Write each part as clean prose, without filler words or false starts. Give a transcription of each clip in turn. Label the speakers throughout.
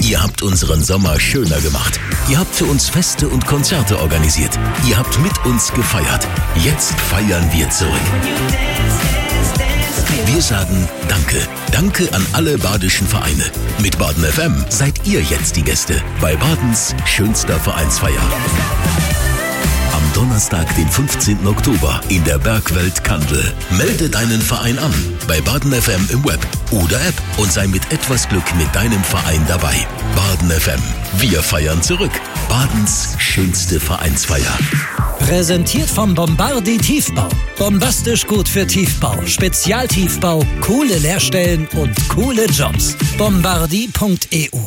Speaker 1: Ihr habt unseren Sommer schöner gemacht. Ihr habt für uns Feste und Konzerte organisiert. Ihr habt mit uns gefeiert. Jetzt feiern wir zurück. Wir sagen Danke. Danke an alle badischen Vereine. Mit Baden FM seid ihr jetzt die Gäste bei Badens schönster Vereinsfeier. Am Donnerstag, den 15. Oktober in der Bergwelt Kandel. Melde deinen Verein an bei Baden FM im Web oder App und sei mit etwas Glück mit deinem Verein dabei. Baden FM. Wir feiern zurück. Badens schönste Vereinsfeier.
Speaker 2: Präsentiert vom Bombardi Tiefbau. Bombastisch gut für Tiefbau, Spezialtiefbau, coole Lehrstellen und coole Jobs. Bombardi.eu.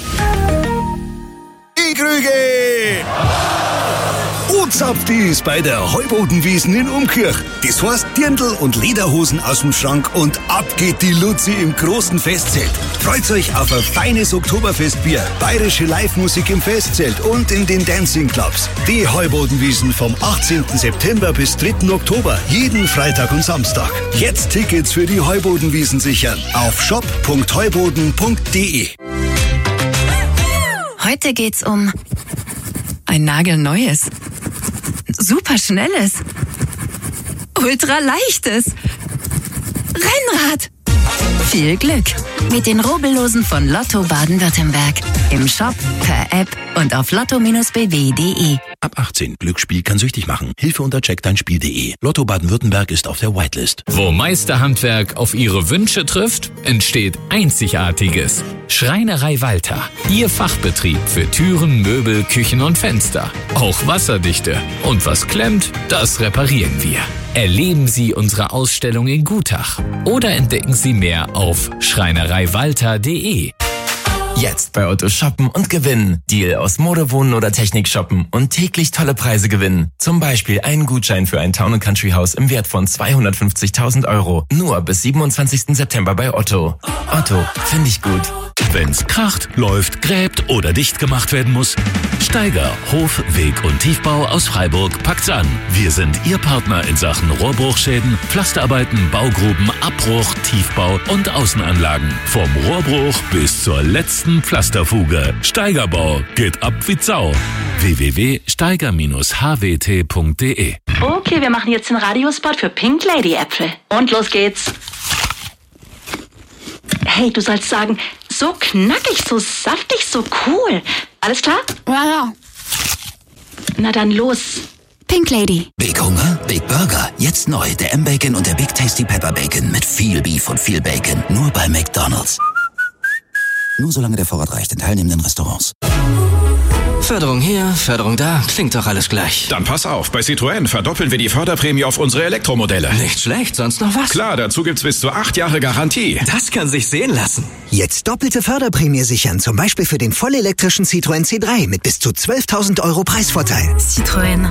Speaker 3: Die Krüge! Uzapftis bei der Heubodenwiesen in Umkirch. Das heißt Dirndl und Lederhosen aus dem Schrank und ab geht die Luzi im großen Festzelt. Freut euch auf ein feines Oktoberfestbier, bayerische Live-Musik im Festzelt und in den Dancing-Clubs. Die Heubodenwiesen vom 18. September bis 3. Oktober, jeden Freitag und Samstag. Jetzt Tickets für die Heubodenwiesen sichern auf shop.heuboden.de.
Speaker 4: Heute geht's um ein nagelneues, superschnelles, ultraleichtes Rennrad. Viel Glück mit den Rubbellosen von Lotto Baden-Württemberg. Im Shop, per App und auf lotto-bw.de.
Speaker 1: Ab 18. Glücksspiel kann süchtig machen. Hilfe unter checkdeinspiel.de. Lotto Baden-Württemberg ist auf der Whitelist.
Speaker 5: Wo Meisterhandwerk auf Ihre Wünsche trifft, entsteht Einzigartiges. Schreinerei Walter. Ihr Fachbetrieb für Türen, Möbel, Küchen und Fenster. Auch wasserdichte. Und was klemmt, das reparieren wir. Erleben Sie unsere Ausstellung in Gutach. Oder entdecken Sie mehr auf schreinereiwalter.de.
Speaker 6: Jetzt bei Otto shoppen und gewinnen. Deal aus Mode, Wohnen oder Technik shoppen und täglich tolle Preise gewinnen. Zum Beispiel einen Gutschein für ein Town & Country Haus im Wert von 250.000 €. Nur bis 27. September bei Otto. Otto, finde ich gut.
Speaker 1: Wenn's kracht, läuft, gräbt oder dicht gemacht werden muss, Steiger, Hof, Weg und Tiefbau aus Freiburg packt's an. Wir sind Ihr Partner in Sachen Rohrbruchschäden, Pflasterarbeiten, Baugruben, Abbruch, Tiefbau und Außenanlagen. Vom Rohrbruch bis zur letzten Pflasterfuge. Steigerbau geht ab wie Sau. www.steiger-hwt.de.
Speaker 7: Okay, wir machen jetzt den Radiospot für Pink Lady Äpfel. Und los geht's. Hey, du sollst sagen, so knackig, so saftig, so cool. Alles klar?
Speaker 4: Ja.
Speaker 7: Na dann los.
Speaker 4: Pink Lady.
Speaker 8: Big Hunger, Big Burger. Jetzt neu, der M-Bacon und der Big Tasty Pepper Bacon mit viel Beef und viel Bacon. Nur bei McDonald's. Nur solange der Vorrat reicht in teilnehmenden Restaurants.
Speaker 9: Förderung hier, Förderung da, klingt doch alles gleich.
Speaker 10: Dann pass auf, bei Citroën verdoppeln wir die Förderprämie auf unsere Elektromodelle.
Speaker 9: Nicht schlecht, sonst noch was?
Speaker 10: Klar, dazu gibt's bis zu 8 Jahre Garantie.
Speaker 9: Das kann sich sehen lassen.
Speaker 11: Jetzt doppelte Förderprämie sichern, zum Beispiel für den vollelektrischen Citroën C3 mit bis zu 12.000 € Preisvorteil.
Speaker 4: Citroën.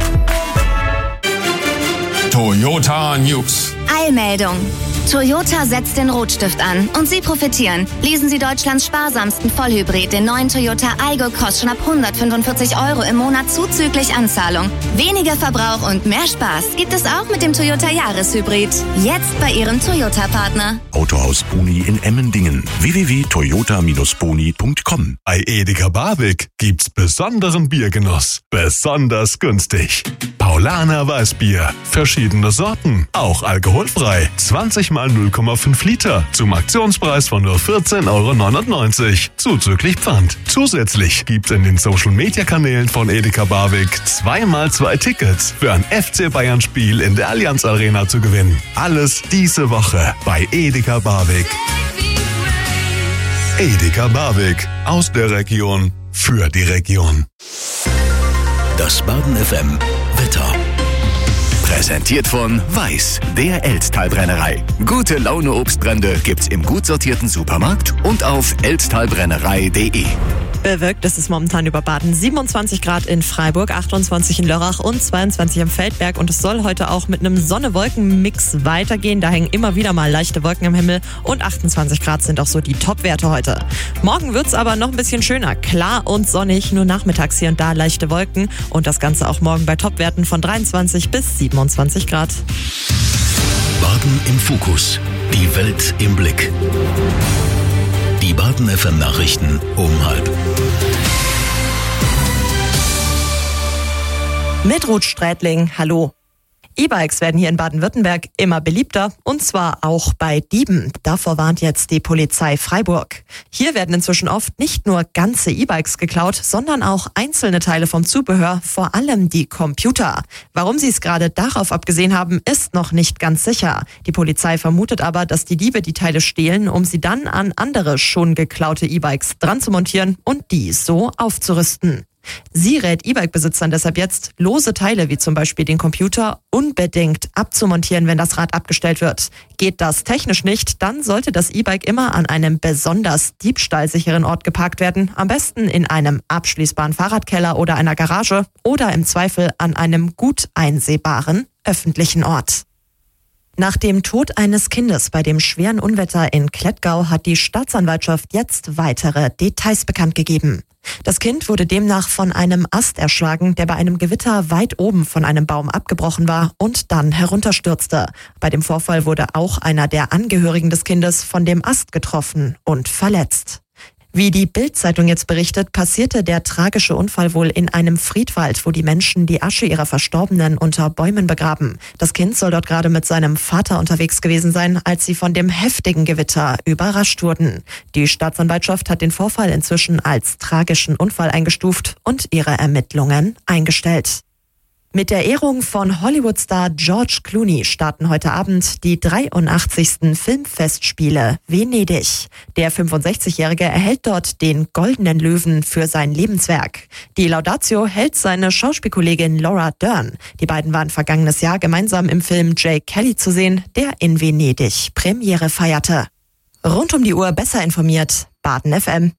Speaker 12: Toyota News.
Speaker 13: Eilmeldung. Toyota setzt den Rotstift an und Sie profitieren. Lesen Sie Deutschlands sparsamsten Vollhybrid, den neuen Toyota Aygo Cross schon ab 145 € im Monat zuzüglich Anzahlung. Weniger Verbrauch und mehr Spaß gibt es auch mit dem Toyota Jahreshybrid. Jetzt bei Ihrem Toyota-Partner.
Speaker 14: Autohaus Boni in Emmendingen. www.toyota-boni.com.
Speaker 15: Bei Edeka Barwick gibt's besonderen Biergenuss. Besonders günstig. Paulaner Weißbier. Verschiedene Sorten. Auch alkoholfrei. 20 mal 0,5 Liter. Zum Aktionspreis von nur 14,99 € Zuzüglich Pfand. Zusätzlich gibt's in den Social-Media-Kanälen von Edeka Barwick 2x2 Tickets für ein FC Bayern-Spiel in der Allianz Arena zu gewinnen. Alles diese Woche bei Edeka Barwick. Edeka Barwick. Aus der Region. Für die Region.
Speaker 1: Das Baden FM Wetter. Präsentiert von Weiß, der Elztalbrennerei. Gute Laune Obstbrände gibt's im gut sortierten Supermarkt und auf elztalbrennerei.de.
Speaker 16: Bewölkt ist es momentan über Baden. 27 Grad in Freiburg, 28 in Lörrach und 22 im Feldberg. Und es soll heute auch mit einem Sonne-Wolken-Mix weitergehen. Da hängen immer wieder mal leichte Wolken am Himmel. Und 28 Grad sind auch so die Top-Werte heute. Morgen wird's aber noch ein bisschen schöner. Klar und sonnig, nur nachmittags hier und da leichte Wolken. Und das Ganze auch morgen bei Top-Werten von 23 bis 27 Grad.
Speaker 1: Baden im Fokus. Die Welt im Blick. Die Baden FM Nachrichten um 12:30.
Speaker 16: Mit Ruth Strätling, hallo. E-Bikes werden hier in Baden-Württemberg immer beliebter, und zwar auch bei Dieben. Davor warnt jetzt die Polizei Freiburg. Hier werden inzwischen oft nicht nur ganze E-Bikes geklaut, sondern auch einzelne Teile vom Zubehör, vor allem die Computer. Warum sie es gerade darauf abgesehen haben, ist noch nicht ganz sicher. Die Polizei vermutet aber, dass die Diebe die Teile stehlen, um sie dann an andere schon geklaute E-Bikes dran zu montieren und die so aufzurüsten. Sie rät E-Bike-Besitzern deshalb jetzt, lose Teile wie zum Beispiel den Computer unbedingt abzumontieren, wenn das Rad abgestellt wird. Geht das technisch nicht, dann sollte das E-Bike immer an einem besonders diebstahlsicheren Ort geparkt werden. Am besten in einem abschließbaren Fahrradkeller oder einer Garage oder im Zweifel an einem gut einsehbaren öffentlichen Ort. Nach dem Tod eines Kindes bei dem schweren Unwetter in Klettgau hat die Staatsanwaltschaft jetzt weitere Details bekannt gegeben. Das Kind wurde demnach von einem Ast erschlagen, der bei einem Gewitter weit oben von einem Baum abgebrochen war und dann herunterstürzte. Bei dem Vorfall wurde auch einer der Angehörigen des Kindes von dem Ast getroffen und verletzt. Wie die Bild-Zeitung jetzt berichtet, passierte der tragische Unfall wohl in einem Friedwald, wo die Menschen die Asche ihrer Verstorbenen unter Bäumen begraben. Das Kind soll dort gerade mit seinem Vater unterwegs gewesen sein, als sie von dem heftigen Gewitter überrascht wurden. Die Staatsanwaltschaft hat den Vorfall inzwischen als tragischen Unfall eingestuft und ihre Ermittlungen eingestellt. Mit der Ehrung von Hollywood-Star George Clooney starten heute Abend die 83. Filmfestspiele Venedig. Der 65-Jährige erhält dort den Goldenen Löwen für sein Lebenswerk. Die Laudatio hält seine Schauspielkollegin Laura Dern. Die beiden waren vergangenes Jahr gemeinsam im Film Jake Kelly zu sehen, der in Venedig Premiere feierte. Rund um die Uhr besser informiert, Baden FM.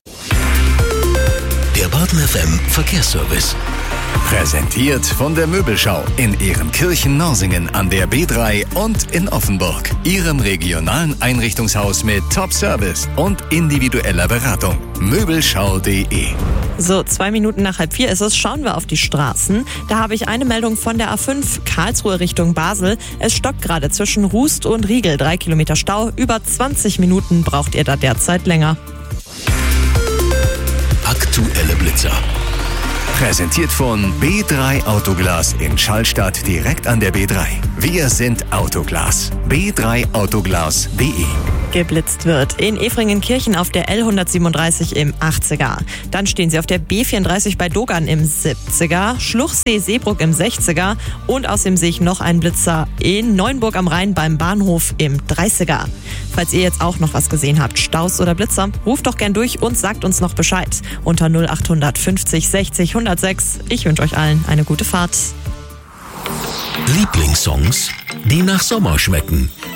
Speaker 1: Der Baden FM Verkehrsservice.
Speaker 3: Präsentiert von der Möbelschau in Ehrenkirchen-Norsingen an der B3 und in Offenburg. Ihrem regionalen Einrichtungshaus mit Top-Service und individueller Beratung. Möbelschau.de.
Speaker 16: So, 2 Minuten nach 3:30 ist es. Schauen wir auf die Straßen. Da habe ich eine Meldung von der A5 Karlsruhe Richtung Basel. Es stockt gerade zwischen Rust und Riegel. 3 Kilometer Stau. Über 20 Minuten braucht ihr da derzeit länger.
Speaker 1: Aktuelle Blitzer.
Speaker 3: Präsentiert von B3 Autoglas in Schallstadt direkt an der B3. Wir sind Autoglas. b3autoglas.de.
Speaker 16: Geblitzt wird in Efringenkirchen auf der L137 im 80er. Dann stehen sie auf der B34 bei Dogern im 70er, Schluchsee-Seebruck im 60er und außerdem sehe ich noch einen Blitzer in Neuenburg am Rhein beim Bahnhof im 30er. Falls ihr jetzt auch noch was gesehen habt, Staus oder Blitzer, ruft doch gern durch und sagt uns noch Bescheid. Unter 0800 50 60 106. Ich wünsche euch allen eine gute Fahrt.
Speaker 1: Lieblingssongs, die nach Sommer schmecken.